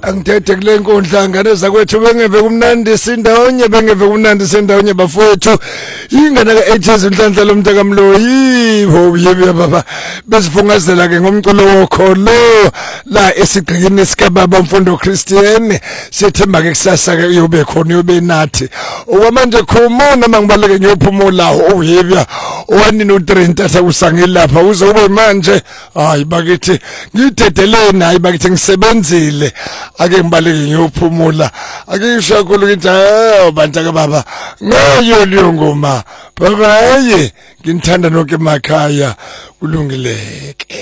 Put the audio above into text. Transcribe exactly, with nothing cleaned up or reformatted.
angithethe kule nkundla ngane zakwethu bengeve kumnandi sindawonye bengeve kumnandi sindawonye bafowethu ingane ka eighties inhlanhla lomntaka Mloyi ho yebe baba besifungazela ke ngomculo wokholo la esigqikini sika baba Mfundo Christian sithemba ke kusasa ke yobe khona yobe nathi okwamanje khumona mangibaleke ngiyophumula ho yebe one no three ntatha kusangelapha uzobe manje hayi bakithi ngidedele hayi bakithi ngisebenzile ake ngibaleke ngiyophumula ake ngisho khulu ngithi hayi bantaka baba ngayo leyo ngoma baba hayi ngithanda nonke emakhaya kulungileke.